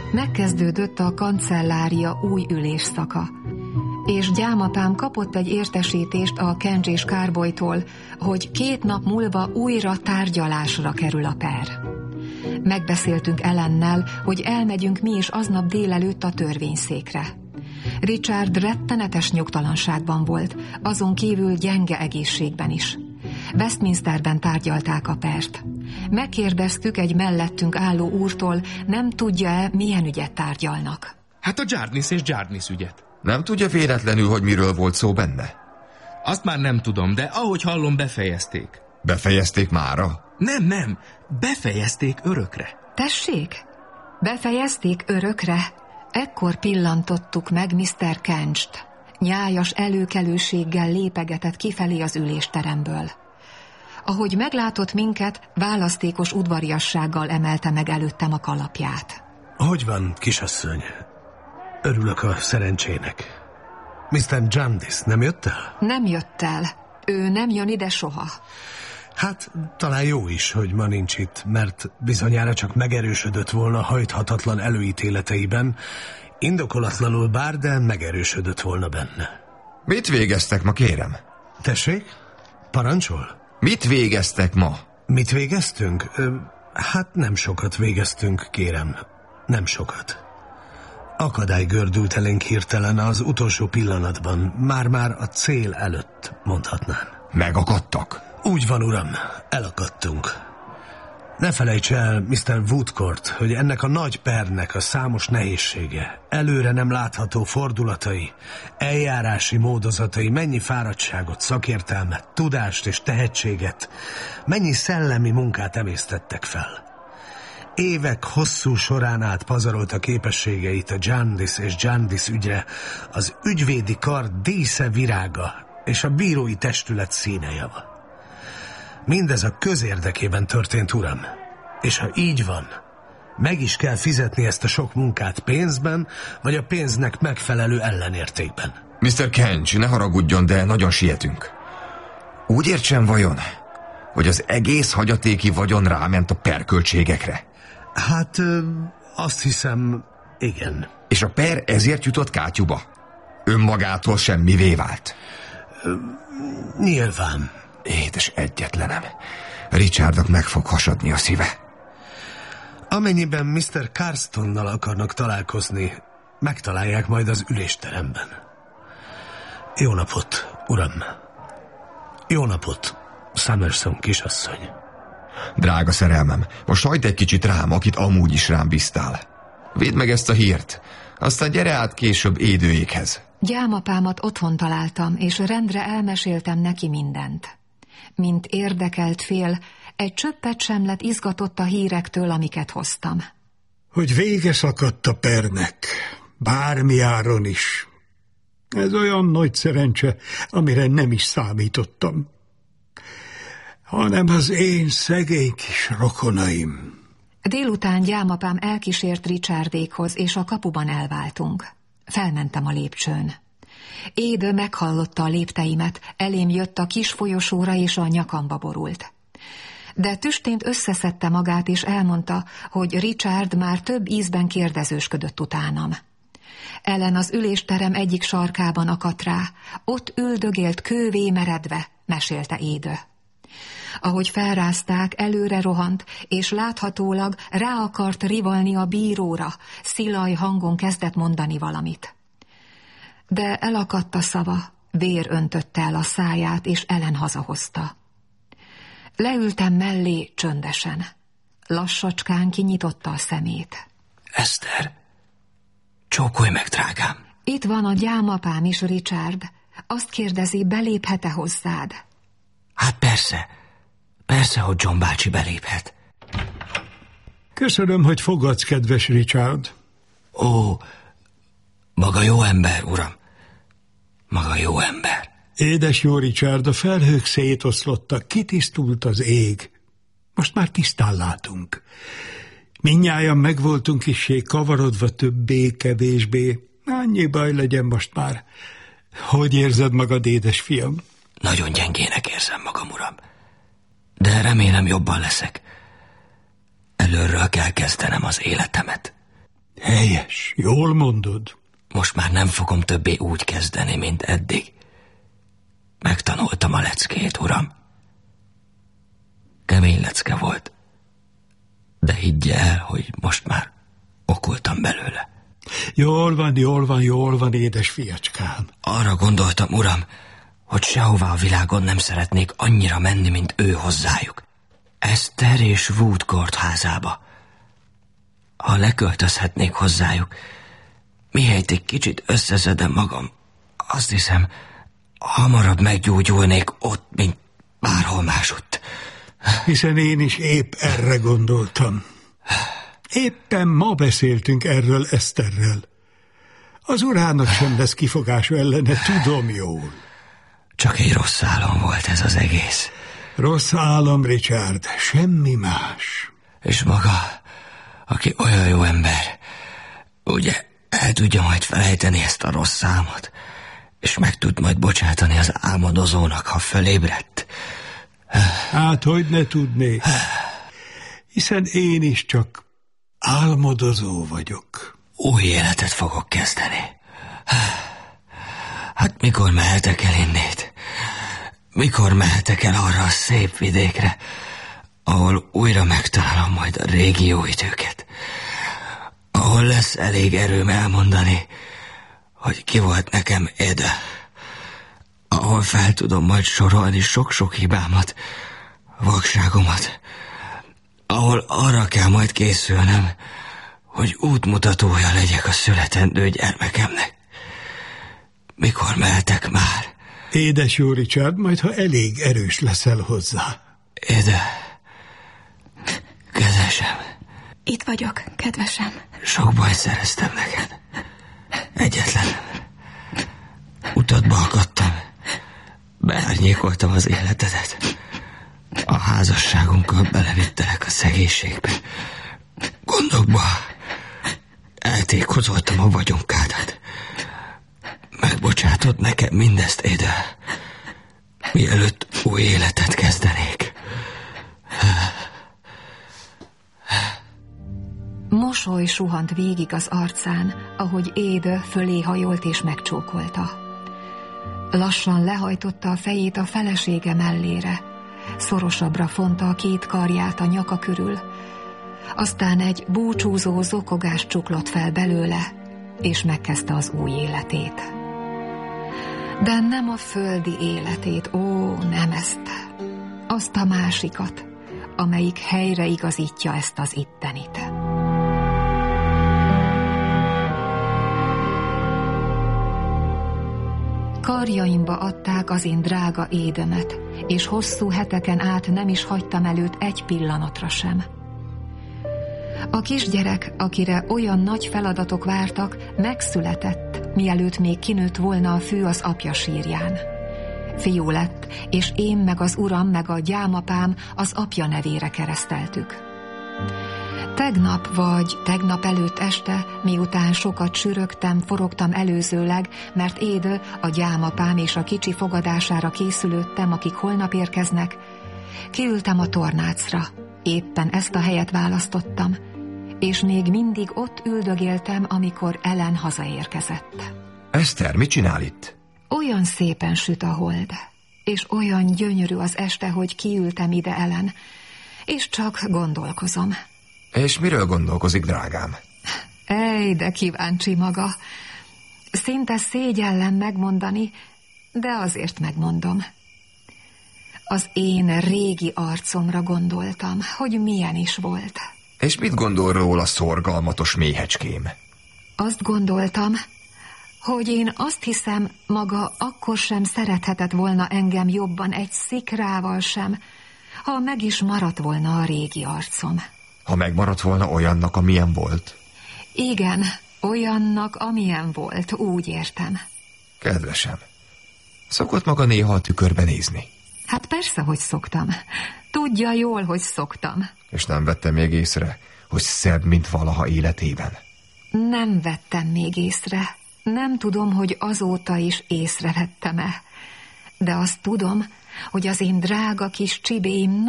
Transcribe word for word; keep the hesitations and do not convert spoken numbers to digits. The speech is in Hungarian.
Megkezdődött a kancellária új ülésszaka, és gyámapám kapott egy értesítést a Kench és Carboytól, hogy két nap múlva újra tárgyalásra kerül a per. Megbeszéltünk Ellennel, hogy elmegyünk mi is aznap délelőtt a törvényszékre. Richard rettenetes nyugtalanságban volt, azon kívül gyenge egészségben is. Westminsterben tárgyalták a pert. Megkérdeztük egy mellettünk álló úrtól, nem tudja-e, milyen ügyet tárgyalnak. Hát a Jarndyce és Jarndyce ügyet. Nem tudja véletlenül, hogy miről volt szó benne? Azt már nem tudom, de ahogy hallom, befejezték. Befejezték mára? Nem, nem, befejezték örökre. Tessék? Befejezték örökre? Ekkor pillantottuk meg miszter Kencht. Nyájas előkelőséggel lépegetett kifelé az ülésteremből. Ahogy meglátott minket, választékos udvariassággal emelte meg előttem a kalapját. Hogy van, kisasszony? Örülök a szerencsének. miszter Jarndyce nem jött el? Nem jött el. Ő nem jön ide soha. Hát, talán jó is, hogy ma nincs itt, mert bizonyára csak megerősödött volna hajthatatlan előítéleteiben, indokolatlanul bár, de megerősödött volna benne. Mit végeztek ma, kérem? Tessék? Parancsol? Mit végeztek ma? Mit végeztünk? Hát nem sokat végeztünk, kérem. Nem sokat. Akadály gördült elénk hirtelen az utolsó pillanatban, már-már a cél előtt, mondhatnám. Megakadtak? Úgy van, uram, elakadtunk. Ne felejts el, miszter Woodcourt, hogy ennek a nagy pernek a számos nehézsége, előre nem látható fordulatai, eljárási módozatai mennyi fáradtságot, szakértelmet, tudást és tehetséget, mennyi szellemi munkát emésztettek fel. Évek hosszú során át pazarolta képességeit a Jarndyce és Jarndyce ügyre, az ügyvédi kar dísze virága és a bírói testület színejava. Mindez a közérdekében történt, uram. És ha így van, meg is kell fizetni ezt a sok munkát pénzben, vagy a pénznek megfelelő ellenértékben. miszter Kench, ne haragudjon, de nagyon sietünk. Úgy értsem vajon, hogy az egész hagyatéki vagyon ráment a perköltségekre? Hát, ö, azt hiszem, igen. És a per ezért jutott kátyúba? Önmagától semmivé vált? Ö, nyilván. Édes egyetlenem, Richardnak meg fog hasadni a szíve. Amennyiben miszter Carstonnal akarnak találkozni, megtalálják majd az ülésteremben. Jó napot, uram. Jó napot, Summerson kisasszony. Drága szerelmem, most hagyd egy kicsit rám, akit amúgy is rám bíztál. Védd meg ezt a hírt, aztán gyere át később Édőékhez. Gyámapámat otthon találtam, és rendre elmeséltem neki mindent. Mint érdekelt fél, egy csöppet sem lett izgatott a hírektől, amiket hoztam. Hogy vége szakadt a pernek, bármi áron is. Ez olyan nagy szerencse, amire nem is számítottam. Hanem az én szegény kis rokonaim. Délután gyámapám elkísért Richardékhoz, és a kapuban elváltunk. Felmentem a lépcsőn. Édő meghallotta a lépteimet, elém jött a kis folyosóra, és a nyakamba borult. De tüstént összeszedte magát, és elmondta, hogy Richard már több ízben kérdezősködött utánam. Ellen az ülésterem egyik sarkában akadt rá, ott üldögélt kővé meredve, mesélte Édő. Ahogy felrázták, előre rohant, és láthatólag rá akart rivalni a bíróra, szilaj hangon kezdett mondani valamit. De elakadt a szava, vér öntötte el a száját, és Ellen hazahozta. Leültem mellé csöndesen. Lassacskán kinyitotta a szemét. Eszter, csókolj meg, drágám. Itt van a gyámapám is, Richard. Azt kérdezi, beléphet-e hozzád? Hát persze, persze, hogy John bácsi beléphet. Köszönöm, hogy fogadsz, kedves Richard. Ó, maga jó ember, uram. Maga jó ember. Édes jó Richard, a felhők szétoszlottak, kitisztult az ég. Most már tisztán látunk. Mindnyájan megvoltunk kissé kavarodva többé-kevésbé. Annyi baj legyen most már. Hogy érzed magad, édes fiam? Nagyon gyengének érzem magam, uram. De remélem jobban leszek. Előről kell kezdenem az életemet. Helyes, jól mondod. Most már nem fogom többé úgy kezdeni, mint eddig. Megtanultam a leckét, uram. Kemény lecke volt, de higgye el, hogy most már okultam belőle. Jól van, jól van, jól van, édes fiacskám. Arra gondoltam, uram, hogy sehová a világon nem szeretnék annyira menni, mint ő hozzájuk. Eszter és Woodcourt házába. Ha leköltözhetnék hozzájuk, mihelyt egy kicsit összeszedem magam, azt hiszem, hamarabb meggyógyulnék ott, mint bárhol másutt. Hiszen én is épp erre gondoltam. Éppen ma beszéltünk erről Eszterrel. Az urának sem lesz kifogása ellene, tudom jól. Csak egy rossz álom volt ez az egész. Rossz álom, Richard, semmi más. És maga, aki olyan jó ember, ugye el tudja majd felejteni ezt a rossz álmot, és meg tud majd bocsátani az álmodozónak, ha fölébredt. Hát, hogy ne tudnék, hiszen én is csak álmodozó vagyok. Új életet fogok kezdeni. Hát mikor mehetek el innét? Mikor mehetek el arra a szép vidékre, ahol újra megtalálom majd a régi jó időket? Ahol lesz elég erőm elmondani, hogy ki volt nekem Ede. Ahol fel tudom majd sorolni sok-sok hibámat, vakságomat. Ahol arra kell majd készülnöm, hogy útmutatója legyek a születendő gyermekemnek. Mikor mehetek már? Édes jó Richard, majd ha elég erős leszel hozzá. Ede, kedvesem. Itt vagyok, kedvesem. Sok bajt szereztem neked. Egyetlen. Utatba akadtam. Beárnyékoltam az életedet. A házasságunkkal belevittelek a szegénységbe. Gondokba. Eltékozoltam a vagyonkádat. Megbocsátod nekem mindezt, Ede, mielőtt új életet kezdenék. Mosoly suhant végig az arcán, ahogy Ede fölé hajolt és megcsókolta. Lassan lehajtotta a fejét a felesége mellére, szorosabbra fonta a két karját a nyaka körül, aztán egy búcsúzó zokogás csuklott fel belőle, és megkezdte az új életét. De nem a földi életét, ó, nem ezt, azt a másikat, amelyik helyre igazítja ezt az ittenit. Karjaimba adták az én drága Édemet, és hosszú heteken át nem is hagytam előtt egy pillanatra sem. A kisgyerek, akire olyan nagy feladatok vártak, megszületett, mielőtt még kinőtt volna a fű az apja sírján. Fiú lett, és én meg az uram meg a gyámapám az apja nevére kereszteltük. Tegnap vagy tegnap előtt este, miután sokat sürögtem, forogtam előzőleg, mert Éde, a gyámapám és a kicsi fogadására készülődtem, akik holnap érkeznek, kiültem a tornácra. Éppen ezt a helyet választottam, és még mindig ott üldögéltem, amikor Ellen hazaérkezett. Eszter, mit csinál itt? Olyan szépen süt a hold, és olyan gyönyörű az este, hogy kiültem ide, Ellen, és csak gondolkozom. És miről gondolkozik, drágám? Ej, de kíváncsi maga. Szinte szégyellem megmondani, de azért megmondom. Az én régi arcomra gondoltam, hogy milyen is volt. És mit gondol róla, szorgalmatos méhecském? Azt gondoltam, hogy én azt hiszem, maga akkor sem szerethetett volna engem jobban egy szikrával sem, ha meg is maradt volna a régi arcom. Ha megmaradt volna olyannak, amilyen volt? Igen, olyannak, amilyen volt, úgy értem. Kedvesem, szokott maga néha a tükörbe nézni? Hát persze, hogy szoktam. Tudja jól, hogy szoktam. És nem vette még észre, hogy szebb, mint valaha életében? Nem vettem még észre. Nem tudom, hogy azóta is észrevettem-e. De azt tudom, hogy az én drága kis csibéim